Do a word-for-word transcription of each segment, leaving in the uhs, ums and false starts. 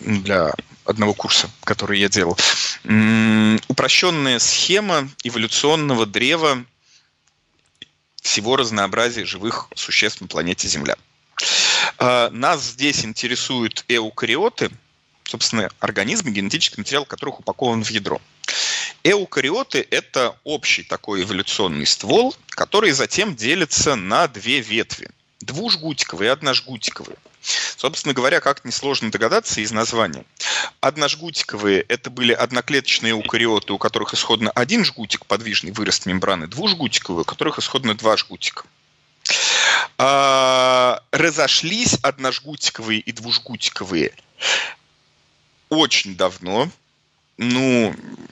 для одного курса, который я делал. М, упрощенная схема эволюционного древа всего разнообразия живых существ на планете Земля. А, Нас здесь интересуют эукариоты, собственно, организмы, генетический материал которых упакован в ядро. Эукариоты – это общий такой эволюционный ствол, который затем делится на две ветви – двужгутиковые и одножгутиковые. Собственно говоря, как несложно догадаться из названия. Одножгутиковые – это были одноклеточные эукариоты, у которых исходно один жгутик, подвижный вырост мембраны, двужгутиковые, у которых исходно два жгутика. А, разошлись одножгутиковые и двужгутиковые очень давно. Ну,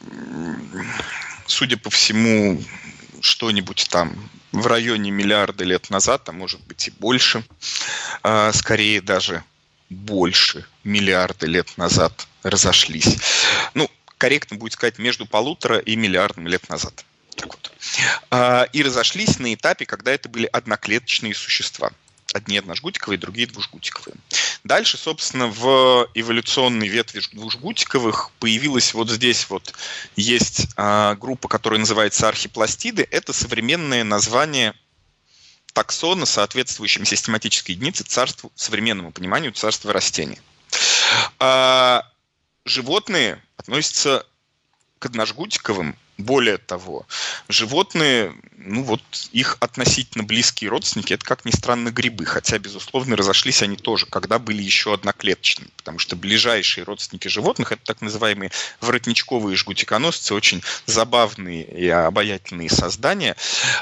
судя по всему, что-нибудь там в районе миллиарда лет назад, а может быть и больше, а, скорее даже больше миллиарда лет назад разошлись. Ну, корректно будет сказать, между полутора и миллиардом лет назад. Так вот. А, и разошлись на этапе, когда это были одноклеточные существа. Одни одножгутиковые, другие двужгутиковые. Дальше, собственно, в эволюционной ветви двужгутиковых появилась вот здесь вот есть а, группа, которая называется архипластиды. Это современное название таксона, соответствующим систематической единице царству, современному пониманию царства растений. А, животные относятся к одножгутиковым. Более того, животные, ну вот их относительно близкие родственники, это, как ни странно, грибы. Хотя, безусловно, разошлись они тоже, когда были еще одноклеточными. Потому что ближайшие родственники животных – это так называемые воротничковые жгутиконосцы, очень забавные и обаятельные создания.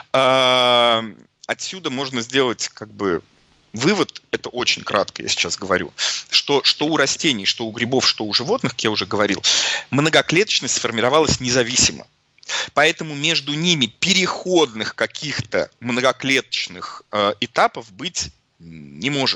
Отсюда можно сделать как бы вывод, это очень кратко я сейчас говорю, что, что у растений, что у грибов, что у животных, как я уже говорил, многоклеточность сформировалась независимо. Поэтому между ними переходных каких-то многоклеточных э, этапов быть не может.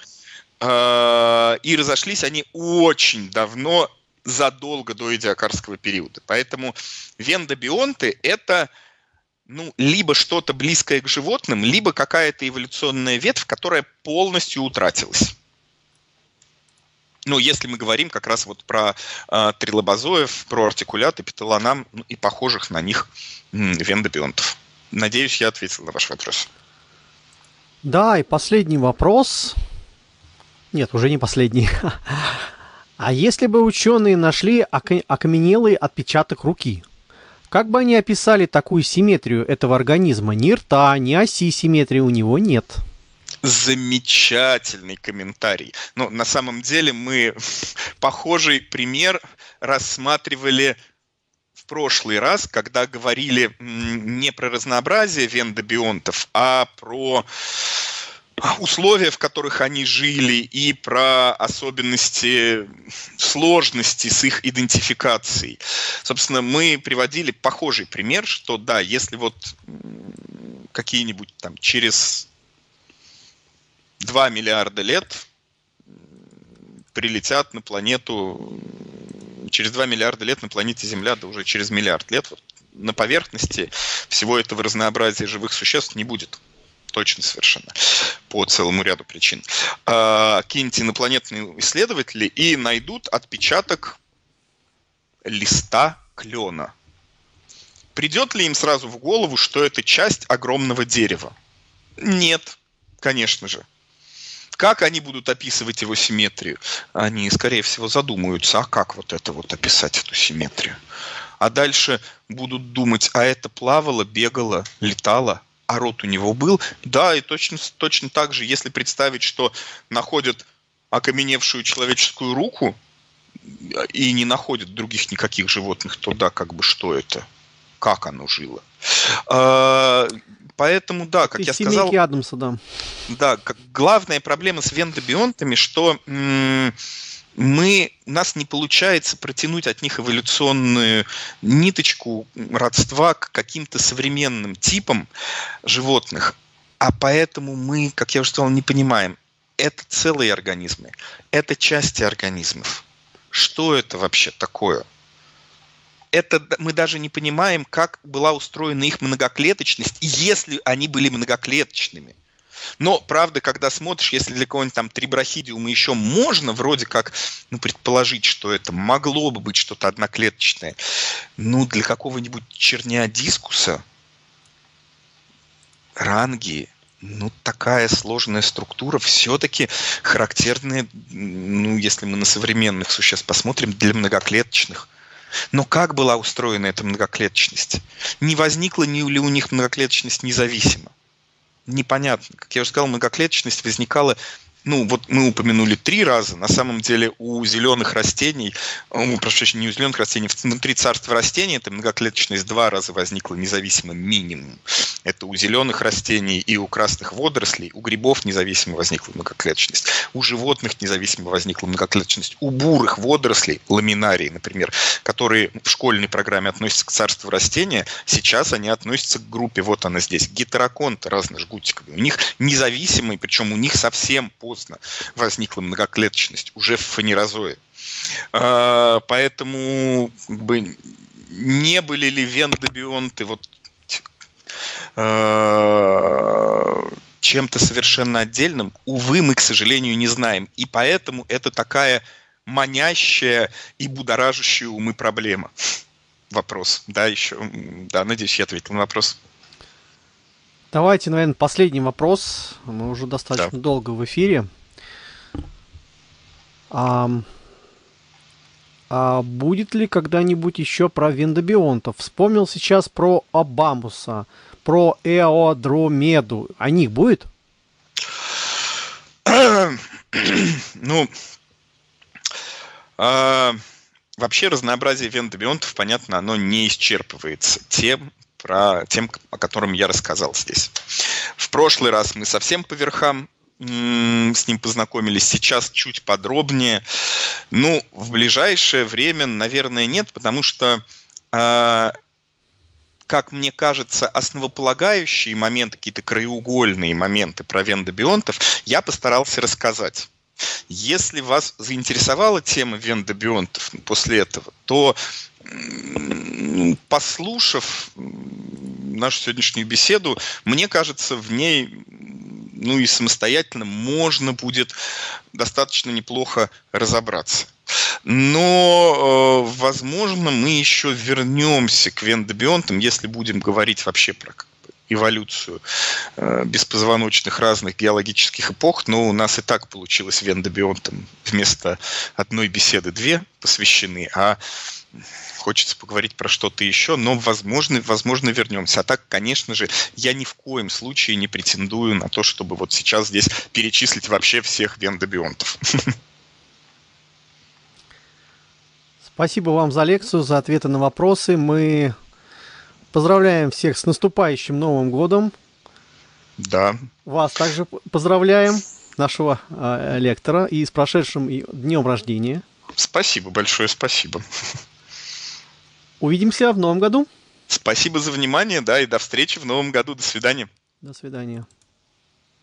Э, и разошлись они очень давно, задолго до эдиакарского периода. Поэтому вендобионты – это ну, либо что-то близкое к животным, либо какая-то эволюционная ветвь, которая полностью утратилась. Ну, если мы говорим как раз вот про э, трилобозоев, про артикулят, эпителонам ну, и похожих на них м, вендобионтов. Надеюсь, я ответил на ваш вопрос. Да, и последний вопрос. Нет, уже не последний. А если бы ученые нашли ока- окаменелый отпечаток руки, как бы они описали такую симметрию этого организма? Ни рта, ни оси симметрии у него нет. Замечательный комментарий. Но на самом деле мы похожий пример рассматривали в прошлый раз, когда говорили не про разнообразие вендобионтов, а про условия, в которых они жили, и про особенности сложности с их идентификацией. Собственно, мы приводили похожий пример, что да, если вот какие-нибудь там через два миллиарда лет прилетят на планету, через два миллиарда лет на планете Земля, да уже через миллиард лет, вот, на поверхности всего этого разнообразия живых существ не будет. Точно совершенно. По целому ряду причин. А, киньте инопланетные исследователи и найдут отпечаток листа клена. Придет ли им сразу в голову, что это часть огромного дерева? Нет, конечно же. Как они будут описывать его симметрию? Они, скорее всего, задумаются, а как вот это вот описать, эту симметрию? А дальше будут думать, а это плавало, бегало, летало, а рот у него был? Да, и точно, точно так же, если представить, что находят окаменевшую человеческую руку и не находят других никаких животных, то да, как бы что это? Как оно жило? Поэтому, да, как Из я сказал... семейки Адамса, да. Да, как главная проблема с вендобионтами, что м- мы, у нас не получается протянуть от них эволюционную ниточку родства к каким-то современным типам животных, а поэтому мы, как я уже сказал, не понимаем, это целые организмы, это части организмов. Что это вообще такое? Это мы даже не понимаем, как была устроена их многоклеточность, если они были многоклеточными. Но, правда, когда смотришь, если для кого-нибудь там трибрахидиума еще можно вроде как ну, предположить, что это могло бы быть что-то одноклеточное, ну, для какого-нибудь черниодискуса ранги, ну, такая сложная структура все-таки характерная, ну, если мы на современных существ посмотрим, для многоклеточных. Но как была устроена эта многоклеточность? Не возникла ли у них многоклеточность независимо? Непонятно. Как я уже сказал, многоклеточность возникала, ну, вот мы упомянули три раза. На самом деле у зеленых растений, ну, прошу прощения, не у зеленых растений, внутри царства растений эта многоклеточность два раза возникла независимо минимум. Это у зеленых растений и у красных водорослей. У грибов независимо возникла многоклеточность. У животных независимо возникла многоклеточность. У бурых водорослей, ламинарии, например, которые в школьной программе относятся к царству растения, сейчас они относятся к группе, вот она здесь, гетероконты разножгутиковые. У них независимые, причем у них совсем поздно возникла многоклеточность, уже в фанерозое. Поэтому как бы, не были ли вендобионты вот чем-то совершенно отдельным, увы, мы, к сожалению, не знаем. И поэтому это такая манящая и будоражащая умы проблема. Вопрос. Да, еще. Да, надеюсь, я ответил на вопрос. Давайте, наверное, последний вопрос. Мы уже достаточно да. долго в эфире. А, а будет ли когда-нибудь еще про вендобионтов? Вспомнил сейчас про Обамуса, про Эодромеду. О них будет? Ну, э, вообще разнообразие вендобионтов, понятно, оно не исчерпывается тем, про, тем, о котором я рассказал здесь. В прошлый раз мы совсем по верхам м- с ним познакомились, сейчас чуть подробнее. Ну, в ближайшее время, наверное, нет, потому что... Э, как мне кажется, основополагающие моменты, какие-то краеугольные моменты про вендобионтов я постарался рассказать. Если вас заинтересовала тема вендобионтов после этого, то, послушав нашу сегодняшнюю беседу, мне кажется, в ней, ну и самостоятельно можно будет достаточно неплохо разобраться. Но, возможно, мы еще вернемся к вендобионтам, если будем говорить вообще про эволюцию беспозвоночных разных геологических эпох. Но у нас и так получилось вендобионтам вместо одной беседы две посвящены, а хочется поговорить про что-то еще, но, возможно, возможно, вернемся. А так, конечно же, я ни в коем случае не претендую на то, чтобы вот сейчас здесь перечислить вообще всех вендобионтов. Спасибо вам за лекцию, за ответы на вопросы. Мы поздравляем всех с наступающим Новым годом. Да. Вас также поздравляем, нашего э, лектора, и с прошедшим днем рождения. Спасибо большое, спасибо. Увидимся в Новом году. Спасибо за внимание, да, и до встречи в Новом году. До свидания. До свидания.